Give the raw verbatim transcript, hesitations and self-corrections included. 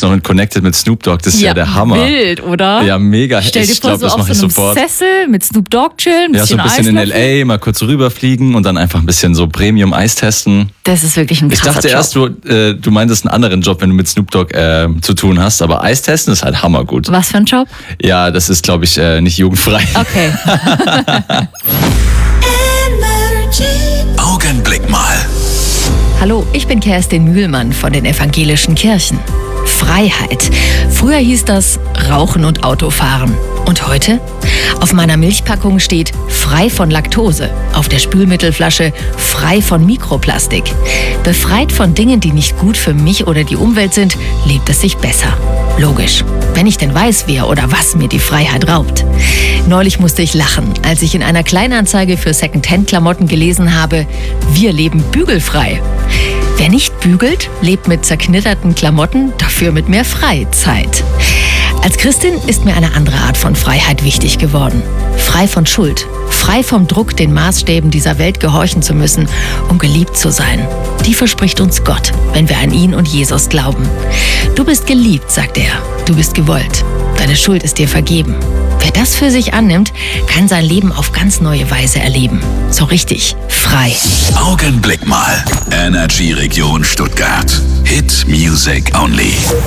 noch in Connected mit Snoop Dogg, das ist ja, ja der Hammer. Wild, oder? Ja, mega. Stell dir ich vor, glaube, so das auf mache ich so einem sofort. Sessel mit Snoop Dogg chillen, Ja, so ein bisschen in L A, mal kurz rüberfliegen und dann einfach ein bisschen so Premium-Eis testen. Das ist wirklich ein krasser Ich dachte Job. erst, du, äh, du meintest einen anderen Job, wenn du mit Snoop Dogg äh, zu tun hast, aber Eis testen ist halt hammergut. Was für ein Job? Ja, das ist, glaube ich, äh, nicht jugendfrei. Okay. Augenblick mal. Hallo, ich bin Kerstin Mühlmann von den Evangelischen Kirchen. Freiheit. Früher hieß das Rauchen und Autofahren. Und heute? Auf meiner Milchpackung steht frei von Laktose. Auf der Spülmittelflasche frei von Mikroplastik. Befreit von Dingen, die nicht gut für mich oder die Umwelt sind, lebt es sich besser. Logisch, wenn ich denn weiß, wer oder was mir die Freiheit raubt. Neulich musste ich lachen, als ich in einer Kleinanzeige für Secondhand-Klamotten gelesen habe, wir leben bügelfrei. Wer nicht bügelt, lebt mit zerknitterten Klamotten, dafür mit mehr Freizeit. Als Christin ist mir eine andere Art von Freiheit wichtig geworden. Frei von Schuld, frei vom Druck, den Maßstäben dieser Welt gehorchen zu müssen, um geliebt zu sein. Die verspricht uns Gott, wenn wir an ihn und Jesus glauben. Du bist geliebt, sagt er. Du bist gewollt. Deine Schuld ist dir vergeben. Wer das für sich annimmt, kann sein Leben auf ganz neue Weise erleben. So richtig frei. Augenblick mal. Energy Region Stuttgart. Hit Music Only.